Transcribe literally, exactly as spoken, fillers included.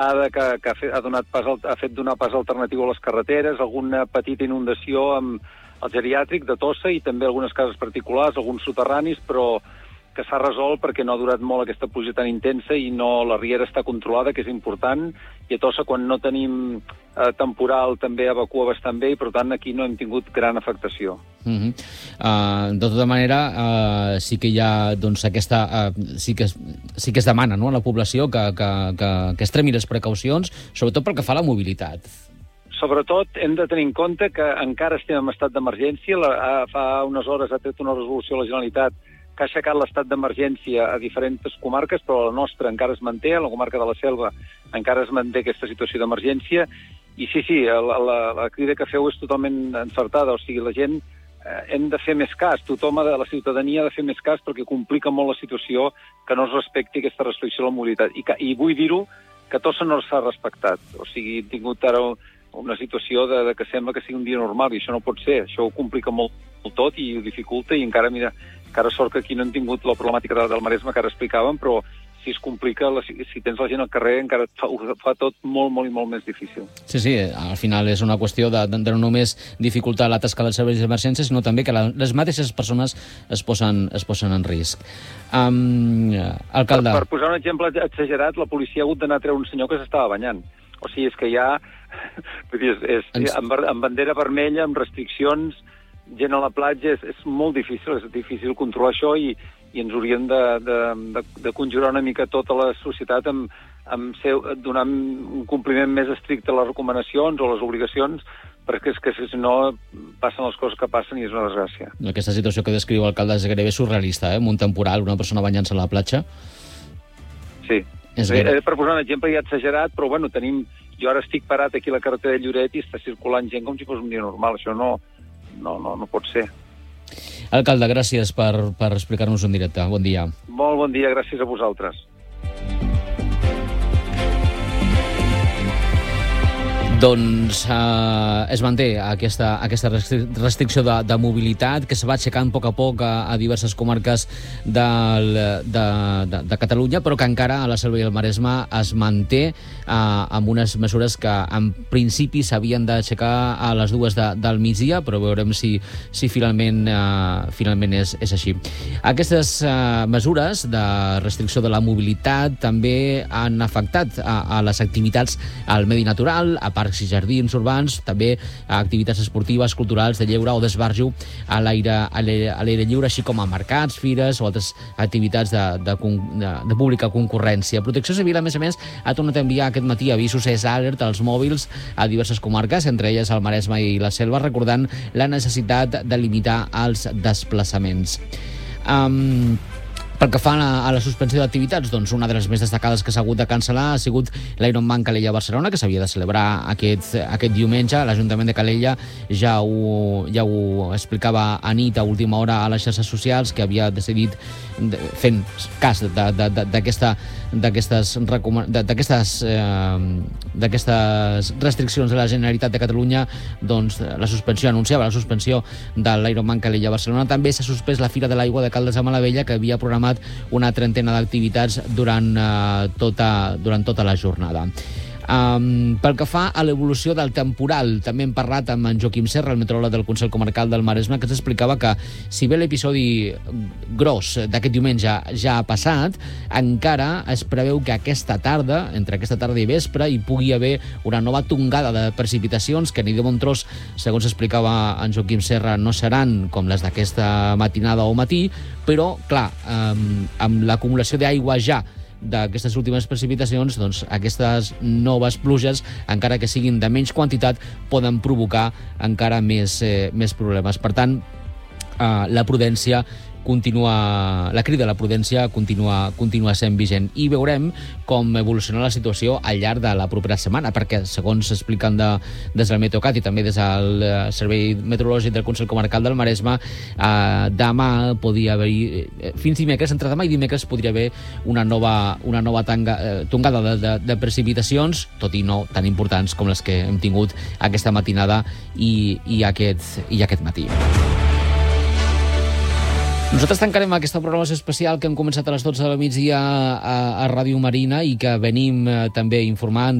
que, que ha, fet, ha, donat pas, ha fet donar pas alternatiu a les carreteres, alguna petita inundació amb el geriàtric de Tossa i també algunes cases particulars, alguns soterranis, però que s'ha resolt perquè no ha durat molt aquesta pluja tan intensa i no la riera està controlada, que és important, i a Tossa, quan no tenim eh, temporal, també evacua bastant bé, i per tant aquí no hem tingut gran afectació. Uh-huh. Uh, de tota manera, uh, sí que hi ha, doncs, aquesta... Uh, sí, que es, sí que es demana, no?, a la població que, que, que, que es tremi les precaucions, sobretot pel que fa a la mobilitat. Sobretot hem de tenir en compte que encara estem en estat d'emergència. La, fa unes hores ha tret una resolució a la Generalitat que ha aixecat l'estat d'emergència a diferents comarques, però la nostra encara es manté, a la comarca de la Selva encara es manté aquesta situació d'emergència. I sí, sí, la, la, la crida que feu és totalment encertada, o sigui, la gent eh, hem de fer més cas, tothom de la ciutadania ha de fer més cas perquè complica molt la situació que no es respecti aquesta restricció a la mobilitat. I, que, i vull dir-ho que Tossa no s'ha respectat, o sigui, hem tingut ara una situació de, de que sembla que sigui un dia normal, i això no pot ser, això ho complica molt, molt tot i ho dificulta, i encara, mira, encara sort que aquí no hem tingut la problemàtica del Maresme que ara explicàvem, però si es complica, la, si, si tens la gent al carrer, encara fa, ho fa tot molt, molt i molt més difícil. Sí, sí, al final és una qüestió de, de, de no només dificultar la tasca dels serveis d'emergència, sinó també que la, les mateixes persones es posen, es posen en risc. Um, alcalde... Per, per posar un exemple exagerat, la policia ha hagut d'anar a treure un senyor que s'estava banyant. O sigui, és que ja... Vull dir, és, és, amb, amb bandera vermella, amb restriccions, gent a la platja, és, és molt difícil, és difícil controlar això, i, i ens hauríem de, de, de, de conjurar una mica tota la societat amb, amb ser, donar un compliment més estricte a les recomanacions o les obligacions, perquè és que si no passen les coses que passen i és una desgràcia. Aquesta situació que descriu l'alcalde és gairebé surrealista, eh? Un temporal, una persona banyant-se a la platja. Sí. És eh, per posar un exemple ja exagerat, però bueno, tenim... Jo ara estic parat aquí a la carretera de Lloret i està circulant gent com si fos un dia normal. Això no, no, no, no pot ser. Alcalde, gràcies per, per explicar-nos en directe. Bon dia. Molt bon dia, gràcies a vosaltres. Doncs eh, es manté aquesta, aquesta restricció de, de mobilitat que se va aixecant a poc a poc a, a diverses comarques del, de, de, de Catalunya, però que encara a la Selva i el Maresme es manté eh, amb unes mesures que en principi s'havien d'aixecar a les dues de, del migdia, però veurem si, si finalment, eh, finalment és, és així. Aquestes eh, mesures de restricció de la mobilitat també han afectat a, a les activitats al medi natural, a parcs i jardins urbans, també a activitats esportives, culturals, de lleure o d'esbarjo a l'aire a l'aire lliure, així com a mercats, fires o altres activitats de, de, de, de pública concurrència. Protecció Civil, a més a més, ha tornat a enviar aquest matí avisos S Alert als mòbils a diverses comarques, entre elles el Maresme i la Selva, recordant la necessitat de limitar els desplaçaments. Um, Pel que fa a la suspensió d'activitats, doncs una de les més destacades que s'ha hagut de cancel·lar ha sigut l'Ironman Calella-Barcelona, que s'havia de celebrar aquest, aquest diumenge. L'Ajuntament de Calella ja ho, ja ho explicava a nit, a última hora, a les xarxes socials, que havia decidit, fent cas d'aquesta d'aquestes d'aquestes eh, d'aquestes restriccions de la Generalitat de Catalunya, doncs la suspensió, anunciava la suspensió de l'Ironman Calella-Barcelona. També s'ha suspès la Fira de l'Aigua de Caldes de Malavella, que havia programat una trentena d'activitats durant, eh, tota, durant tota la jornada. Um, pel que fa a l'evolució del temporal, també hem parlat amb en Joaquim Serra, el meteoròleg del Consell Comarcal del Maresme, que ens explicava que, si bé l'episodi gros d'aquest diumenge ja ha passat, encara es preveu que aquesta tarda, entre aquesta tarda i vespre, hi pugui haver una nova tongada de precipitacions que ni de bon tros, segons explicava en Joaquim Serra, no seran com les d'aquesta matinada o matí, però, clar, um, amb l'acumulació d'aigua ja d'aquestes últimes precipitacions, doncs aquestes noves pluges, encara que siguin de menys quantitat, poden provocar encara més, eh, més problemes. Per tant, eh, la prudència continua, la crida a la prudència continua, continua sent vigent, i veurem com evoluciona la situació al llarg de la propera setmana, perquè segons s'expliquen de, des del Meteocat i també des del Servei Meteorològic del Consell Comarcal del Maresme, eh, demà podria haver, eh, fins dimecres, entre demà i dimecres podria haver una nova, una nova tanga, eh, tongada de, de, de precipitacions, tot i no tan importants com les que hem tingut aquesta matinada i, i, aquest, i aquest matí. Nosaltres tancarem aquesta programació especial que hem començat a les dotze del migdia a, a Ràdio Marina i que venim eh, també informant